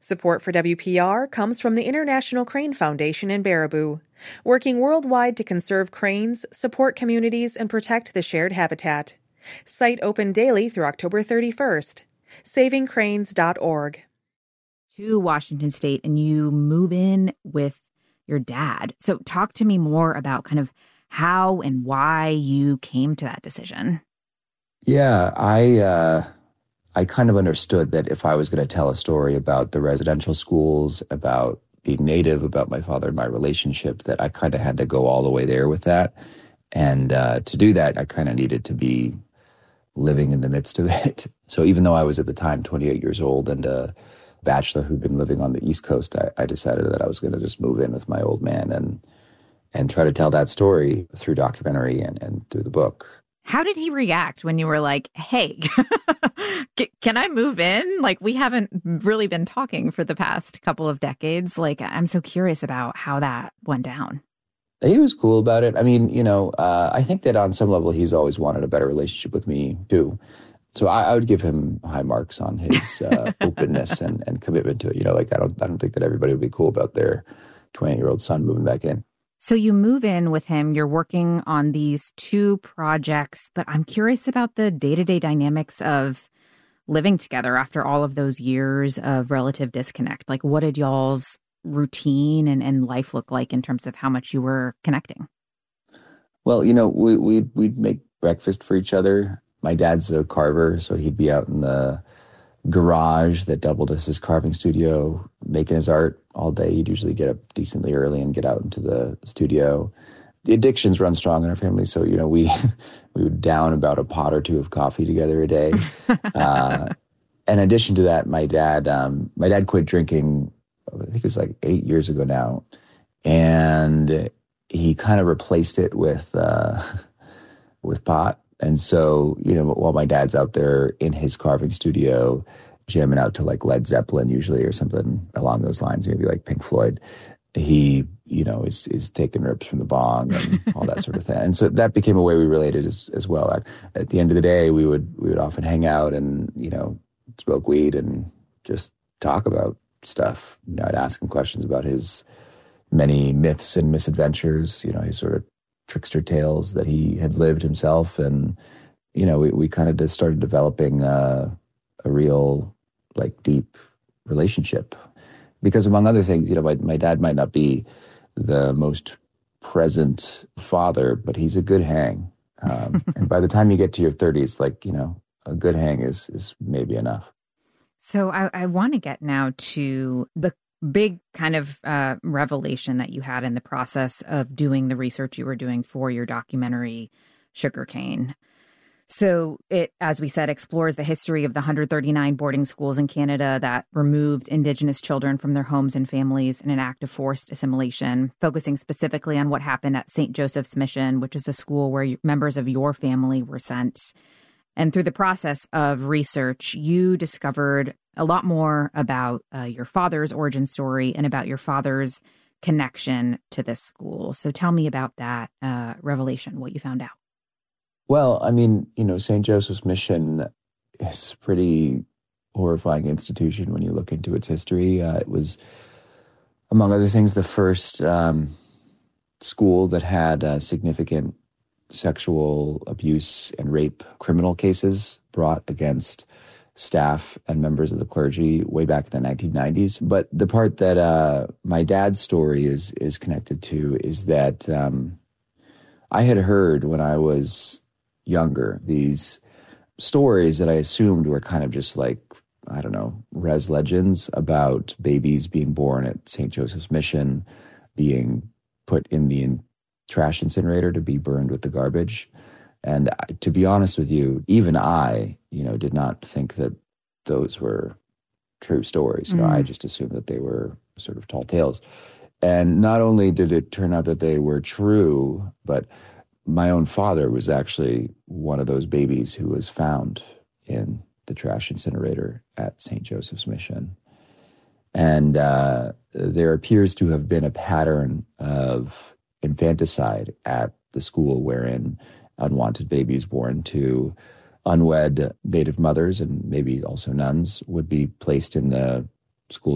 Support for WPR comes from the International Crane Foundation in Baraboo, working worldwide to conserve cranes, support communities, and protect the shared habitat. Site open daily through October 31st. SavingCranes.org. To Washington State, and you move in with your dad. So talk to me more about kind of how and why you came to that decision. Yeah, I kind of understood that if I was going to tell a story about the residential schools, about being Native, about my father and my relationship, that I kind of had to go all the way there with that. And to do that, I kind of needed to be living in the midst of it. So even though I was at the time 28 years old and a bachelor who'd been living on the East Coast, I decided that I was going to just move in with my old man and try to tell that story through documentary and through the book. How did he react when you were like, hey, can I move in? Like, we haven't really been talking for the past couple of decades. Like, I'm so curious about how that went down. He was cool about it. I mean, I think that on some level, he's always wanted a better relationship with me, too. So I would give him high marks on his openness and commitment to it. I don't think that everybody would be cool about their 20-year-old son moving back in. So you move in with him, you're working on these two projects, but I'm curious about the day-to-day dynamics of living together after all of those years of relative disconnect. Like, what did y'all's routine and life look like in terms of how much you were connecting? Well, we'd make breakfast for each other. My dad's a carver, so he'd be out in the garage that doubled as his carving studio, making his art all day. He'd usually get up decently early and get out into the studio. The addictions run strong in our family, so we would down about a pot or two of coffee together a day. In addition to that, my dad quit drinking, I think it was like 8 years ago now, and he kind of replaced it with pot. And so, while my dad's out there in his carving studio, jamming out to like Led Zeppelin usually or something along those lines, maybe like Pink Floyd, he, is taking rips from the bong and all that sort of thing. And so that became a way we related as well. At the end of the day, we would often hang out and, smoke weed and just talk about stuff. I'd ask him questions about his many myths and misadventures, his sort of trickster tales that he had lived himself. And, we kind of just started developing a real, like, deep relationship. Because among other things, my dad might not be the most present father, but he's a good hang. And by the time you get to your 30s, like, a good hang is maybe enough. So I want to get now to the big kind of revelation that you had in the process of doing the research you were doing for your documentary, Sugarcane. So it, as we said, explores the history of the 139 boarding schools in Canada that removed Indigenous children from their homes and families in an act of forced assimilation, focusing specifically on what happened at St. Joseph's Mission, which is a school where members of your family were sent. And through the process of research, you discovered a lot more about your father's origin story and about your father's connection to this school. So tell me about that revelation, what you found out. Well, I mean, St. Joseph's Mission is a pretty horrifying institution when you look into its history. It was, among other things, the first school that had significant sexual abuse and rape criminal cases brought against staff and members of the clergy way back in the 1990s. But the part that my dad's story is connected to is that I had heard when I was younger these stories that I assumed were kind of just like, I don't know, res legends about babies being born at St. Joseph's Mission, being put in the trash incinerator to be burned with the garbage. And to be honest with you, even I, did not think that those were true stories. I just assumed that they were sort of tall tales. And not only did it turn out that they were true, but my own father was actually one of those babies who was found in the trash incinerator at St. Joseph's Mission. And there appears to have been a pattern of infanticide at the school wherein unwanted babies born to unwed Native mothers and maybe also nuns would be placed in the school